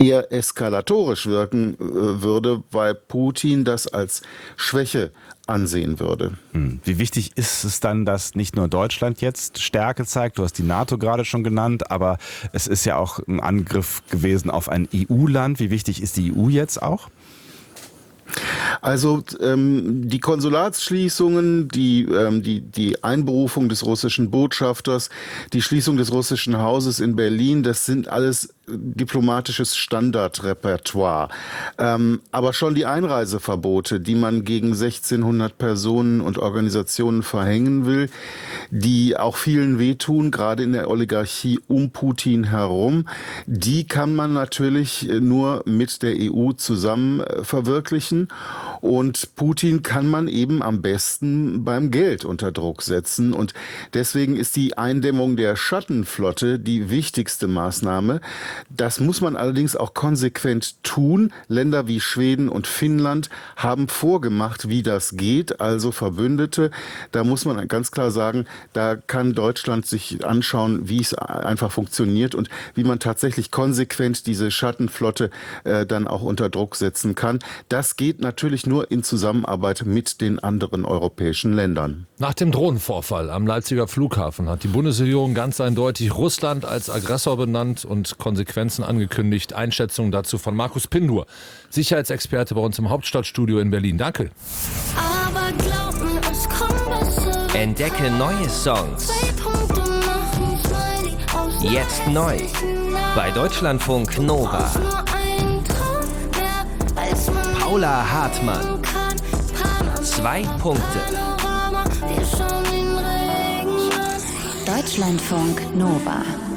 eher eskalatorisch wirken würde, weil Putin das als Schwäche ansehen würde. Wie wichtig ist es dann, dass nicht nur Deutschland jetzt Stärke zeigt? Du hast die NATO gerade schon genannt, aber es ist ja auch ein Angriff gewesen auf ein EU-Land. Wie wichtig ist die EU jetzt auch? Also die Konsulatsschließungen, die Einberufung des russischen Botschafters, die Schließung des russischen Hauses in Berlin, das sind alles diplomatisches Standardrepertoire. Aber schon die Einreiseverbote, die man gegen 1600 Personen und Organisationen verhängen will, die auch vielen wehtun, gerade in der Oligarchie um Putin herum, die kann man natürlich nur mit der EU zusammen verwirklichen. Und Putin kann man eben am besten beim Geld unter Druck setzen. Und deswegen ist die Eindämmung der Schattenflotte die wichtigste Maßnahme. Das muss man allerdings auch konsequent tun. Länder wie Schweden und Finnland haben vorgemacht, wie das geht, also Verbündete. Da muss man ganz klar sagen, da kann Deutschland sich anschauen, wie es einfach funktioniert und wie man tatsächlich konsequent diese Schattenflotte dann auch unter Druck setzen kann. Das geht natürlich nur in Zusammenarbeit mit den anderen europäischen Ländern. Nach dem Drohnenvorfall am Leipziger Flughafen hat die Bundesregierung ganz eindeutig Russland als Aggressor benannt und Konsequenzen angekündigt. Einschätzung dazu von Markus Pindur, Sicherheitsexperte bei uns im Hauptstadtstudio in Berlin. Danke. Aber glaub mir, es kommt besser. Entdecke neue Songs. 2 Punkte machen Smiley aus Jetzt neu. Bei Deutschlandfunk Nova. nur ein Traum, wer als man Paula Hartmann. kann. 2 Punkte. Panorama, wir schauen den Regen an. Deutschlandfunk Nova.